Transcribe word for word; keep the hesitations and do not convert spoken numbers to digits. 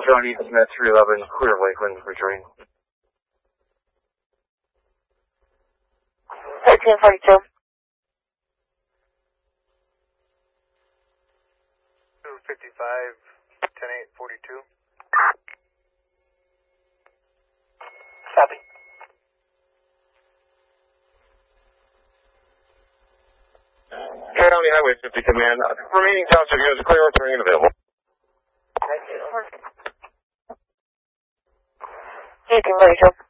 County, Smith, three eleven, clear of Lakeland, returning. thirteen forty-two. two fifty-five, ten eight forty-two. Copy. County Highway fifty Command, uh, remaining township units are clear, returning and available. eighteen forty-two.